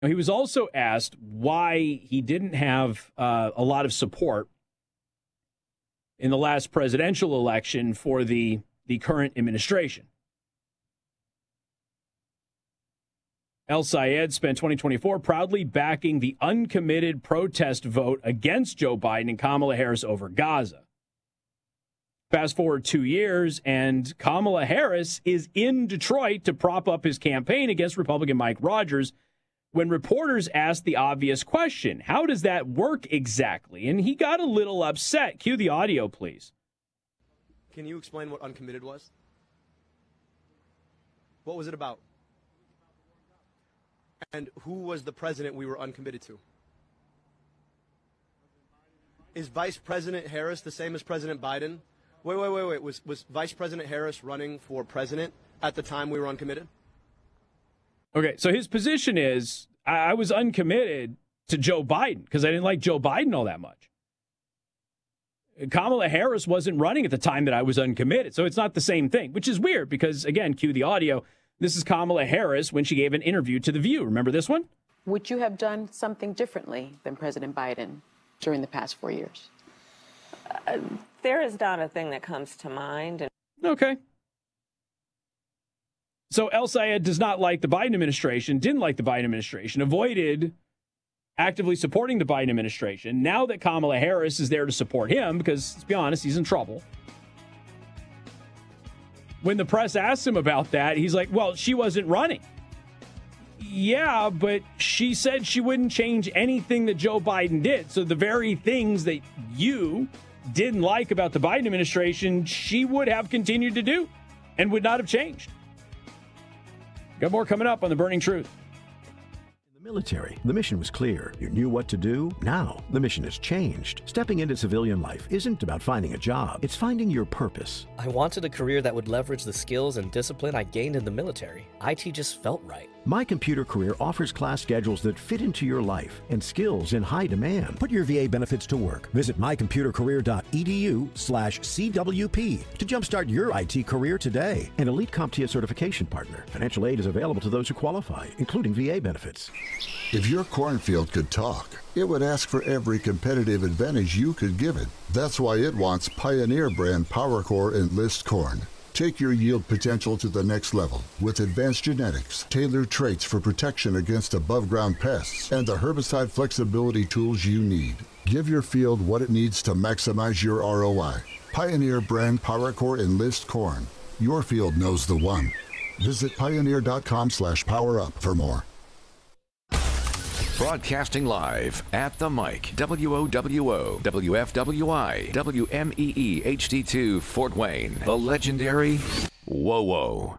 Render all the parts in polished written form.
Now, he was also asked why he didn't have a lot of support in the last presidential election for the current administration. El-Sayed spent 2024 proudly backing the uncommitted protest vote against Joe Biden and Kamala Harris over Gaza. Fast forward 2 years, and Kamala Harris is in Detroit to prop up his campaign against Republican Mike Rogers when reporters asked the obvious question, how does that work exactly? And he got a little upset. Cue the audio, please. Can you explain what uncommitted was? What was it about? And who was the president we were uncommitted to? Is Vice President Harris the same as President Biden? Wait. Was Vice President Harris running for president at the time we were uncommitted? Okay, so his position is, I was uncommitted to Joe Biden because I didn't like Joe Biden all that much. Kamala Harris wasn't running at the time that I was uncommitted, so it's not the same thing, which is weird because, again, cue the audio. This is Kamala Harris when she gave an interview to The View. Remember this one? Would you have done something differently than President Biden during the past 4 years? There is not a thing that comes to mind. Okay. So El-Sayed does not like the Biden administration, didn't like the Biden administration, avoided actively supporting the Biden administration. Now that Kamala Harris is there to support him, because let's be honest, he's in trouble. When the press asked him about that, he's like, well, she wasn't running. Yeah, but she said she wouldn't change anything that Joe Biden did. So the very things that you didn't like about the Biden administration, she would have continued to do and would not have changed. Got more coming up on The Burning Truth. Military. The mission was clear. You knew what to do. Now, the mission has changed. Stepping into civilian life isn't about finding a job. It's finding your purpose. I wanted a career that would leverage the skills and discipline I gained in the military. IT just felt right. My Computer Career offers class schedules that fit into your life and skills in high demand. Put your VA benefits to work. Visit mycomputercareer.edu/CWP to jumpstart your IT career today. An elite CompTIA certification partner. Financial aid is available to those who qualify, including VA benefits. If your cornfield could talk, it would ask for every competitive advantage you could give it. That's why it wants Pioneer brand PowerCore Enlist corn. Take your yield potential to the next level with advanced genetics, tailored traits for protection against above-ground pests, and the herbicide flexibility tools you need. Give your field what it needs to maximize your ROI. Pioneer brand PowerCore Enlist corn. Your field knows the one. Visit pioneer.com/powerup for more. Broadcasting live at the mic, WOWO, WFWI, WMEE HD2 Fort Wayne, the legendary WOWO.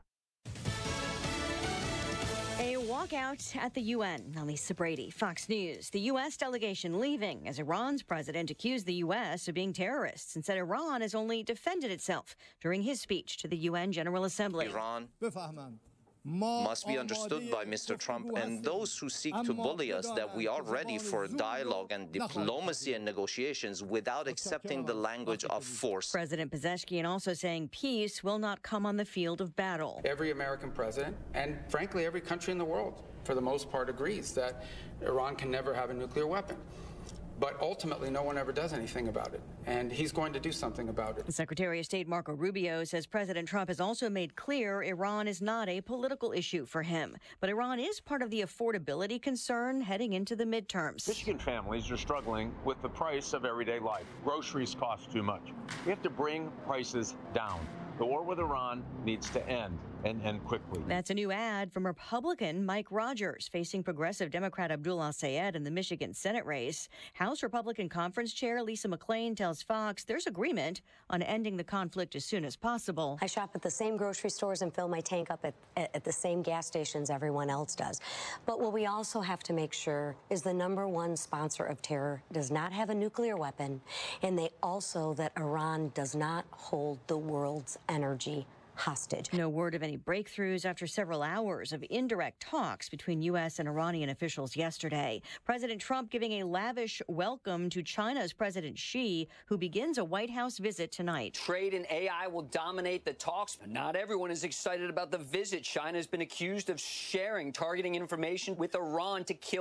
A walkout at the UN. Lisa Brady, Fox News. The U.S. delegation leaving as Iran's president accused the U.S. of being terrorists and said Iran has only defended itself during his speech to the UN General Assembly. Iran must be understood by Mr. Trump and those who seek to bully us that we are ready for dialogue and diplomacy and negotiations without accepting the language of force. President Pezeshkian also saying peace will not come on the field of battle. Every American president, and frankly every country in the world, for the most part, agrees that Iran can never have a nuclear weapon. But ultimately, no one ever does anything about it, and he's going to do something about it. The Secretary of State Marco Rubio says President Trump has also made clear Iran is not a political issue for him, but Iran is part of the affordability concern heading into the midterms. Michigan families are struggling with the price of everyday life. Groceries cost too much. We have to bring prices down. The war with Iran needs to end, and end quickly. That's a new ad from Republican Mike Rogers facing progressive Democrat Abdul El-Sayed in the Michigan Senate race. House Republican Conference Chair Lisa McClain tells Fox there's agreement on ending the conflict as soon as possible. I shop at the same grocery stores and fill my tank up at the same gas stations everyone else does. But what we also have to make sure is the #1 sponsor of terror does not have a nuclear weapon, and that Iran does not hold the world's energy hostage. No word of any breakthroughs after several hours of indirect talks between U.S. and Iranian officials yesterday. President Trump giving a lavish welcome to China's President Xi, who begins a White House visit tonight. Trade and AI will dominate the talks, but not everyone is excited about the visit. China has been accused of sharing targeting information with Iran to kill